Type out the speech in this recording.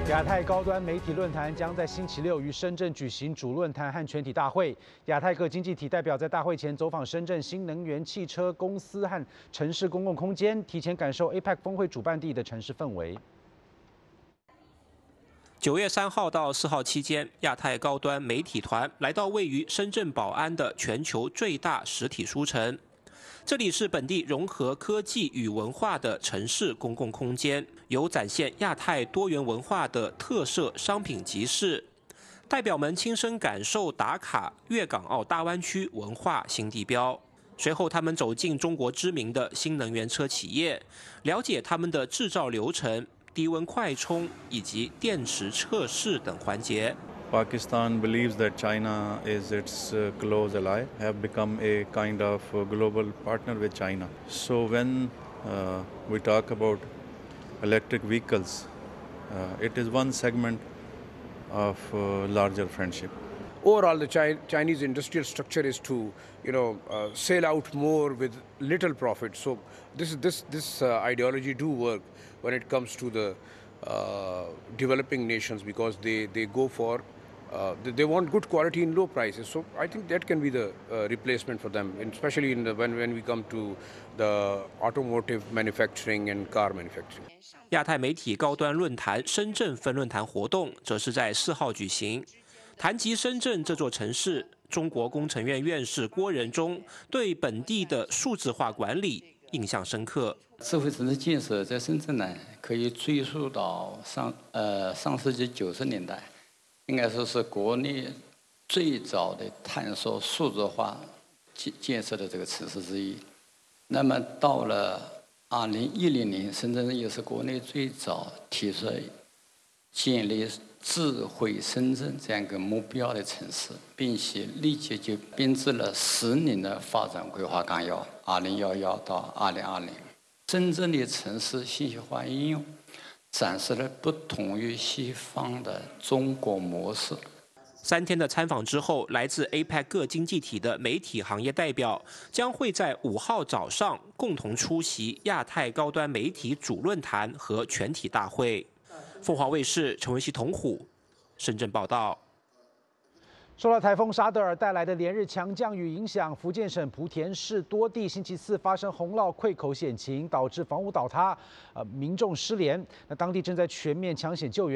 亚太高端媒体论坛将在星期六于深圳举行主论坛和全体大会。亚太各经济体代表在大会前走访深圳新能源汽车公司和城市公共空间，提前感受 APEC 峰会主办地的城市氛围。 9月3号到4号期间，亚太高端媒体团来到位于深圳宝安的全球最大实体书城。这里是本地融合科技与文化的城市公共空间，有展现亚太多元文化的特色商品集市。代表们亲身感受打卡粤港澳大湾区文化新地标。随后，他们走进中国知名的新能源车企业，了解他们的制造流程、低温快充以及电池测试等环节。 Pakistan believes that China is its close ally, have become a kind of global partner with China. So when we talk about electric vehicles, it is one segment of larger friendship. Overall, the Chinese industrial structure is to, sell out more with little profit. So this ideology do work when it comes to the developing nations because they go for they want good quality in low prices. So I think that can be the replacement for them, especially when we come to the automotive manufacturing and car manufacturing. 亚太媒体高端论坛深圳分论坛活动则是在4号举行。谈及深圳这座城市，中国工程院院士郭仁忠对本地的数字化管理印象深刻。 智慧城市建设在深圳呢，可以追溯到上世纪90年代。应该说是国内最早的探索数字化建设的这个城市之一。那么到了2010年，深圳也是国内最早提出建立智慧深圳这样一个目标的城市，并且立即就编制了10年的发展规划纲要，2011到2020。深圳的城市信息化应用展示了不同于西方的中国模式。 3天的参访之后，来自 APEC 各经济体的媒体行业代表将会在5号早上共同出席亚太高端媒体主论坛和全体大会。凤凰卫视陈文熙、童虎深圳报道。 受到台风沙德尔带来的连日强降雨影响，福建省莆田市多地星期4发生洪涝溃口险情，导致房屋倒塌，民众失联。那当地正在全面抢险救援。